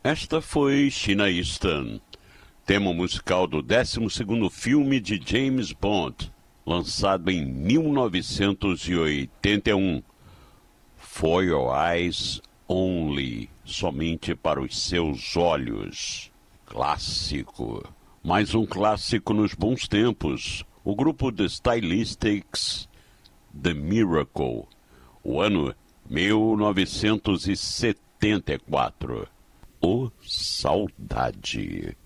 Esta foi Sheena Easton, tema musical do 12º filme de James Bond, lançado em 1981. For Your Eyes Only, somente para os seus olhos. Clássico. Mais um clássico nos bons tempos. O grupo The Stylistics, The Miracle. O ano 1974. O Saudade.